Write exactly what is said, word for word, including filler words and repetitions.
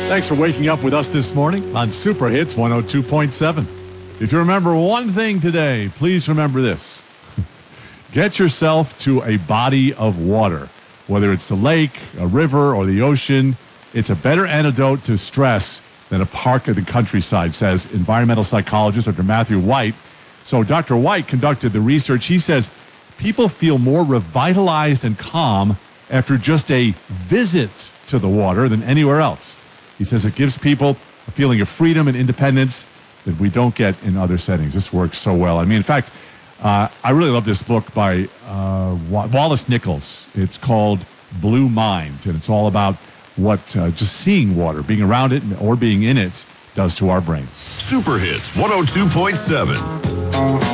Thanks for waking up with us this morning on Super Hits one oh two point seven. If you remember one thing today, please remember this. Get yourself to a body of water, whether it's the lake, a river, or the ocean. It's a better antidote to stress than a park in the countryside, says environmental psychologist Doctor Matthew White. So Doctor White conducted the research. He says people feel more revitalized and calm after just a visit to the water than anywhere else. He says it gives people a feeling of freedom and independence that we don't get in other settings. This works so well. I mean, in fact, uh, I really love this book by uh, Wallace Nichols. It's called Blue Mind, and it's all about what uh, just seeing water, being around it, or being in it does to our brain. Super Hits one oh two point seven.